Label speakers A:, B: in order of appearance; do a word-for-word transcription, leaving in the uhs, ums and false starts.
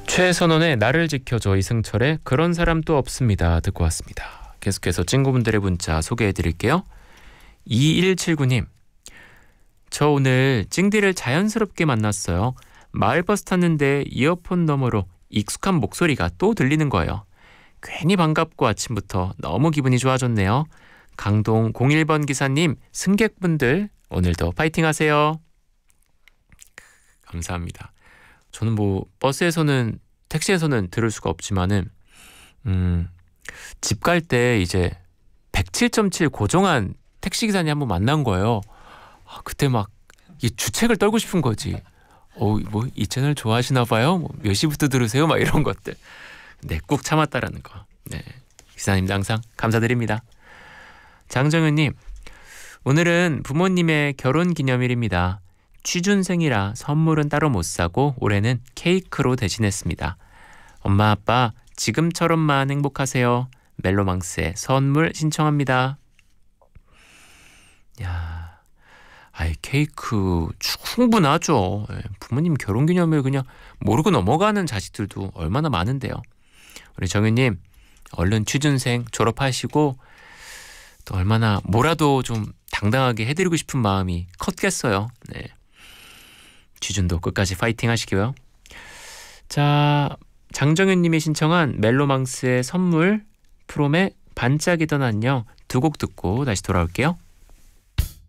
A: 최선원의 나를 지켜줘 이승철의 그런 사람 또 없습니다 듣고 왔습니다. 계속해서 친구분들의 문자 소개해드릴게요. 이일칠구 님, 저 오늘 찡디를 자연스럽게 만났어요. 마을버스 탔는데 이어폰 너머로 익숙한 목소리가 또 들리는 거예요. 괜히 반갑고 아침부터 너무 기분이 좋아졌네요. 강동 공일 번 기사님, 승객분들 오늘도 파이팅 하세요. 감사합니다. 저는 뭐 버스에서는 택시에서는 들을 수가 없지만은 음, 집 갈 때 이제 백칠 점 칠 고정한 택시기사님 한번 만난 거예요. 아, 그때 막 이 주책을 떨고 싶은 거지. 어, 뭐 이 채널 좋아하시나 봐요. 뭐 몇 시부터 들으세요? 막 이런 것들. 네, 꾹 참았다라는 거. 네, 기사님도 항상 감사드립니다. 장정현님, 오늘은 부모님의 결혼기념일입니다. 취준생이라 선물은 따로 못 사고 올해는 케이크로 대신했습니다. 엄마 아빠 지금처럼만 행복하세요. 멜로망스의 선물 신청합니다. 야, 아이 케이크 충분하죠. 부모님 결혼기념일 그냥 모르고 넘어가는 자식들도 얼마나 많은데요. 우리 정윤님 얼른 취준생 졸업하시고 또 얼마나 뭐라도 좀 당당하게 해드리고 싶은 마음이 컸겠어요. 네. 취준도 끝까지 파이팅 하시고요. 자, 장정윤님이 신청한 멜로망스의 선물, 프롬의 반짝이던 안녕 두 곡 듣고 다시 돌아올게요.